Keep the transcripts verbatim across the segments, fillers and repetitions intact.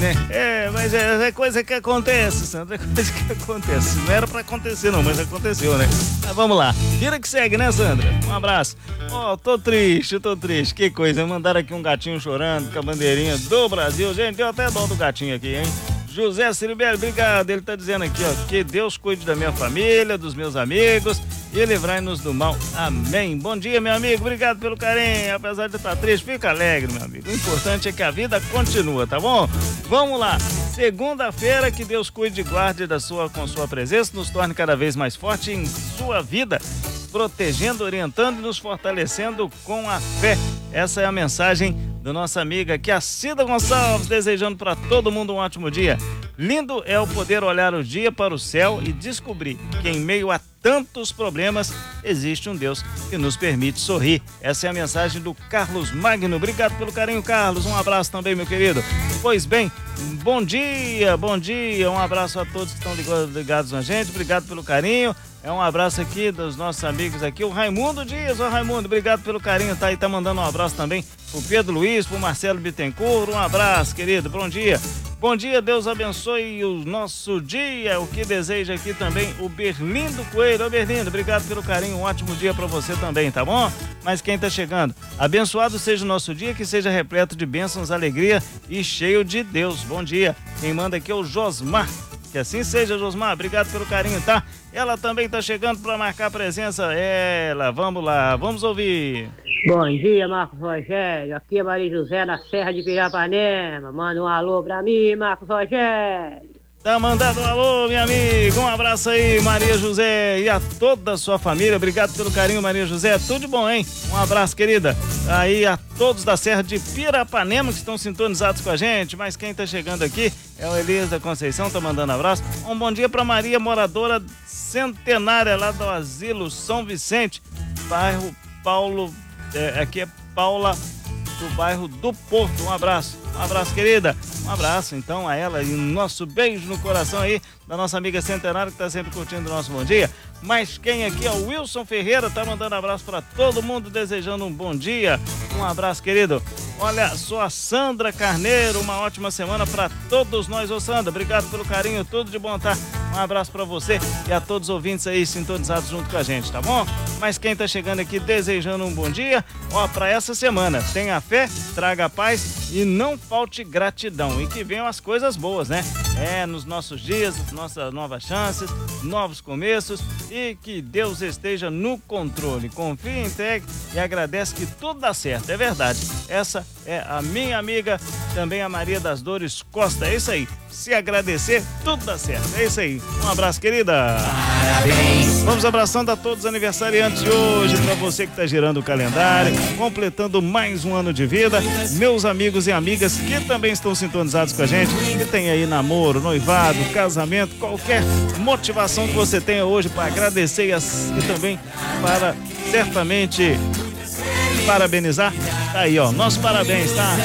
né? É, mas é, é coisa que acontece, Sandra, é coisa que acontece. Não era pra acontecer não, mas aconteceu, né? Mas vamos lá, vira que segue, né, Sandra? Um abraço. Ó, oh, tô triste, tô triste, que coisa, mandaram aqui um gatinho chorando com a bandeirinha do Brasil. Gente, deu até dó do gatinho aqui, hein? José Ciribelli, obrigado. Ele tá dizendo aqui, ó, que Deus cuide da minha família, dos meus amigos e livrai-nos do mal. Amém. Bom dia, meu amigo. Obrigado pelo carinho. Apesar de estar triste, fica alegre, meu amigo. O importante é que a vida continua, tá bom? Vamos lá. Segunda-feira, que Deus cuide e guarde da sua, com sua presença, nos torne cada vez mais forte em sua vida, protegendo, orientando e nos fortalecendo com a fé. Essa é a mensagem da nossa amiga aqui, a Cida Gonçalves, desejando para todo mundo um ótimo dia. Lindo é o poder olhar o dia para o céu e descobrir que em meio a tantos problemas existe um Deus que nos permite sorrir. Essa é a mensagem do Carlos Magno. Obrigado pelo carinho, Carlos. Um abraço também, meu querido. Pois bem, bom dia, bom dia. Um abraço a todos que estão ligados na gente. Obrigado pelo carinho. É um abraço aqui dos nossos amigos aqui, o Raimundo Dias. Ô Raimundo, obrigado pelo carinho, tá aí, tá mandando um abraço também pro Pedro Luiz, pro Marcelo Bittencourt. Um abraço, querido, bom dia. Bom dia, Deus abençoe o nosso dia. O que deseja aqui também o Berlindo Coelho. Ô Berlindo, obrigado pelo carinho, um ótimo dia pra você também, tá bom? Mas quem tá chegando, abençoado seja o nosso dia, que seja repleto de bênçãos, alegria e cheio de Deus. Bom dia. Quem manda aqui é o Josmar. Que assim seja, Josmar, obrigado pelo carinho, tá? Ela também tá chegando para marcar presença, ela, vamos lá, vamos ouvir. Bom dia, Marcos Rogério, aqui é Maria José, na Serra de Pirapanema, manda um alô pra mim, Marcos Rogério. Tá mandando um alô, minha amiga, um abraço aí, Maria José, e a toda a sua família, obrigado pelo carinho, Maria José, tudo de bom, hein? Um abraço, querida, aí a todos da Serra de Pirapanema que estão sintonizados com a gente, mas quem tá chegando aqui é o Elias da Conceição, tá mandando abraço. Um bom dia pra Maria, moradora centenária lá do Asilo São Vicente, bairro Paulo, é, aqui é Paula, do bairro do Porto, um abraço. Um abraço, querida. Um abraço, então, a ela e um nosso beijo no coração aí da nossa amiga centenária que tá sempre curtindo o nosso bom dia. Mas quem aqui é o Wilson Ferreira, tá mandando abraço para todo mundo, desejando um bom dia. Um abraço, querido. Olha, sou a Sandra Carneiro, uma ótima semana para todos nós. Ô Sandra, obrigado pelo carinho, tudo de bom, tá? Um abraço para você e a todos os ouvintes aí sintonizados junto com a gente, tá bom? Mas quem tá chegando aqui desejando um bom dia, ó, para essa semana, tenha fé, traga paz e não falte gratidão. E que venham as coisas boas, né? É, nos nossos dias, nossas novas chances, novos começos e que Deus esteja no controle. Confie, entregue e agradece que tudo dá certo, é verdade. Essa é a minha amiga, também a Maria das Dores Costa, é isso aí. Se agradecer, tudo dá certo, é isso aí. Um abraço, querida. Parabéns. Vamos abraçando a todos os aniversariantes de hoje, para você que está girando o calendário, completando mais um ano de vida, meus amigos e amigas que também estão sintonizados com a gente, que tem aí namoro, noivado, casamento, qualquer motivação que você tenha hoje para agradecer e, as, e também para certamente parabenizar, tá aí, ó, nosso parabéns, tá?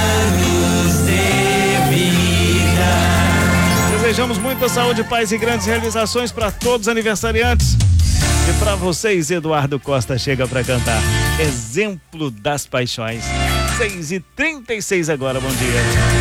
Desejamos muita saúde, paz e grandes realizações para todos os aniversariantes. E para vocês, Eduardo Costa chega para cantar Exemplo das Paixões. seis e trinta e seis agora, bom dia.